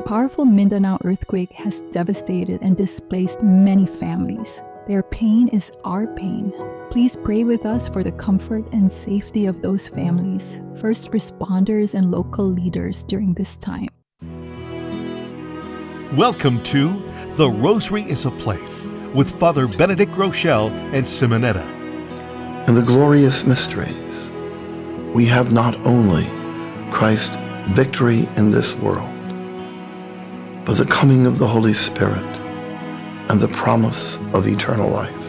powerful Mindanao earthquake has devastated and displaced many families. Their pain is our pain. Please pray with us for the comfort and safety of those families, first responders, and local leaders during this time. Welcome to The Rosary is a Place with Father Benedict Rochelle and Simonetta. In the glorious mysteries, we have not only Christ's victory in this world, but the coming of the Holy Spirit and the promise of eternal life.